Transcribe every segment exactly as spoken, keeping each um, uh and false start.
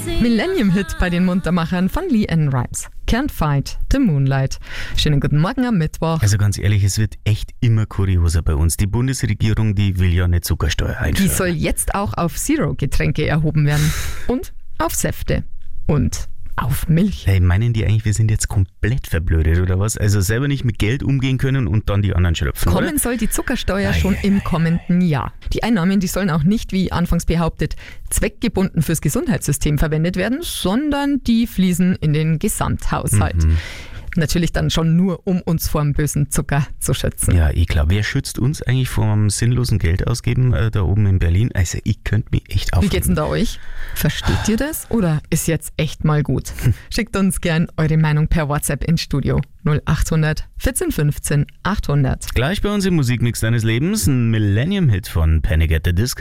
Millennium-Hit bei den Muntermachern von LeAnn Rimes. Can't Fight the Moonlight. Schönen guten Morgen am Mittwoch. Also ganz ehrlich, es wird echt immer kurioser bei uns. Die Bundesregierung, die will ja eine Zuckersteuer einführen. Die soll jetzt auch auf Zero-Getränke erhoben werden. Und auf Säfte. Und auf Milch. Hey, meinen die eigentlich, wir sind jetzt komplett verblödet oder was? Also selber nicht mit Geld umgehen können und dann die anderen schröpfen, Kommen oder? soll die Zuckersteuer Ei, schon ei, im ei. kommenden Jahr. Die Einnahmen, die sollen auch nicht, wie anfangs behauptet, zweckgebunden fürs Gesundheitssystem verwendet werden, sondern die fließen in den Gesamthaushalt. Mhm. Natürlich dann schon nur, um uns vor dem bösen Zucker zu schützen. Ja, eh klar. Wer schützt uns eigentlich vor dem sinnlosen Geld ausgeben äh, da oben in Berlin? Also ich könnte mich echt aufregen. Wie geht's denn da euch? Versteht ihr das oder ist jetzt echt mal gut? Schickt uns gern eure Meinung per WhatsApp ins Studio null acht hundert vierzehn fünfzehn achthundert. Gleich bei uns im Musikmix deines Lebens ein Millennium-Hit von Panic at the Disco.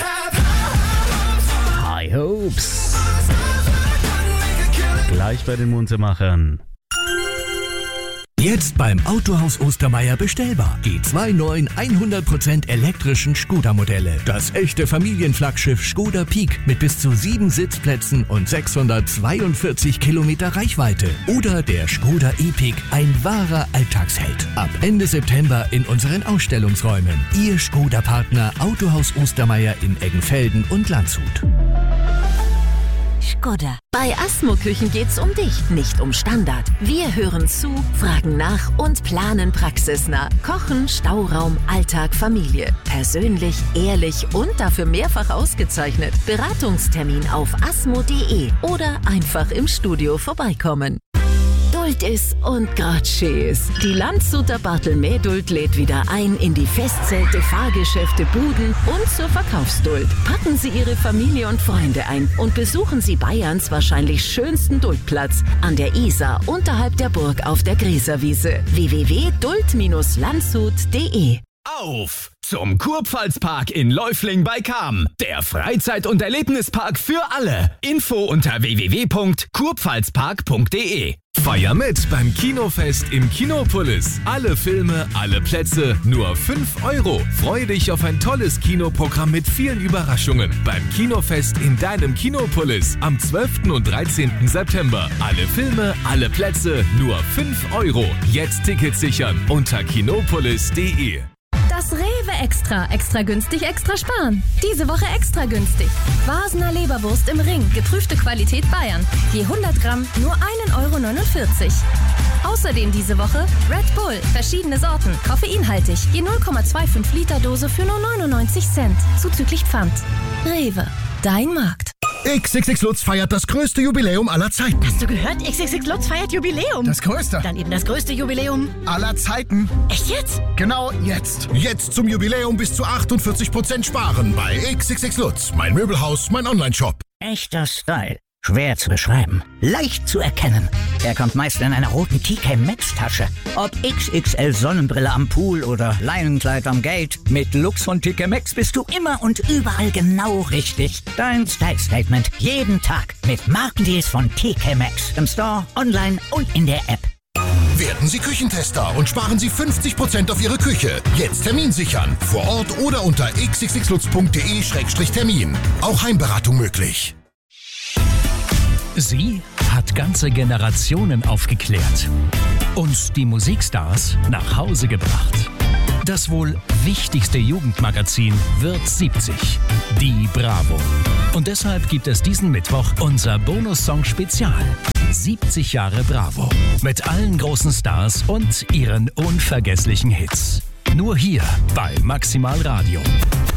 High Hopes. Gleich bei den Muntermachern. Jetzt beim Autohaus Ostermeier bestellbar. Die zwei neuen hundert Prozent elektrischen Skoda-Modelle. Das echte Familienflaggschiff Skoda Peak mit bis zu sieben Sitzplätzen und sechshundertzweiundvierzig Kilometer Reichweite. Oder der Skoda E-Pick, ein wahrer Alltagsheld. Ab Ende September in unseren Ausstellungsräumen. Ihr Skoda-Partner Autohaus Ostermeier in Eggenfelden und Landshut. Skoda. Bei Asmo Küchen geht's um dich, nicht um Standard. Wir hören zu, fragen nach und planen praxisnah. Kochen, Stauraum, Alltag, Familie. Persönlich, ehrlich und dafür mehrfach ausgezeichnet. Beratungstermin auf asmo punkt de oder einfach im Studio vorbeikommen. Duld ist und grad schee ist. Die Landshuter Bartelmähduld lädt wieder ein in die Festzelte, Fahrgeschäfte, Buden und zur Verkaufsduld. Packen Sie Ihre Familie und Freunde ein und besuchen Sie Bayerns wahrscheinlich schönsten Duldplatz an der Isar unterhalb der Burg auf der Gräserwiese. w w w punkt duld Bindestrich landshut punkt de. Auf zum Kurpfalzpark in Läufling bei Cham. Der Freizeit- und Erlebnispark für alle. Info unter w w w punkt kurpfalzpark punkt de. Feier mit beim Kinofest im Kinopolis. Alle Filme, alle Plätze, nur fünf Euro. Freu dich auf ein tolles Kinoprogramm mit vielen Überraschungen. Beim Kinofest in deinem Kinopolis am zwölften und dreizehnten September. Alle Filme, alle Plätze, nur fünf Euro. Jetzt Tickets sichern unter kinopolis punkt de. Das Rewe Extra. Extra günstig, extra sparen. Diese Woche extra günstig. Vasener Leberwurst im Ring. Geprüfte Qualität Bayern. Je hundert Gramm nur ein Euro neunundvierzig. Außerdem diese Woche Red Bull. Verschiedene Sorten. Koffeinhaltig. Je null Komma fünfundzwanzig Liter Dose für nur neunundneunzig Cent. Zuzüglich Pfand. Rewe. Dein Markt. X X X Lutz feiert das größte Jubiläum aller Zeiten. Hast du gehört? X X X Lutz feiert Jubiläum. Das größte Dann eben das größte Jubiläum aller Zeiten. Echt jetzt? Genau jetzt. Jetzt zum Jubiläum bis zu achtundvierzig Prozent sparen bei X X X Lutz. Mein Möbelhaus, mein Online-Shop. Echter Style. Schwer zu beschreiben. Leicht zu erkennen. Er kommt meist in einer roten T K Maxx-Tasche. Ob X X L Sonnenbrille am Pool oder Leinenkleid am Gate. Mit Lux von T K Maxx bist du immer und überall genau richtig. Dein Style-Statement jeden Tag mit Markendeals von T K Maxx. Im Store, online und in der App. Werden Sie Küchentester und sparen Sie fünfzig Prozent auf Ihre Küche. Jetzt Termin sichern. Vor Ort oder unter x x x lutz punkt de Schrägstrich Termin. Auch Heimberatung möglich. Sie hat ganze Generationen aufgeklärt und die Musikstars nach Hause gebracht. Das wohl wichtigste Jugendmagazin wird siebzig. Die Bravo. Und deshalb gibt es diesen Mittwoch unser Bonus-Song-Spezial. siebzig Jahre Bravo. Mit allen großen Stars und ihren unvergesslichen Hits. Nur hier bei Maximal Radio.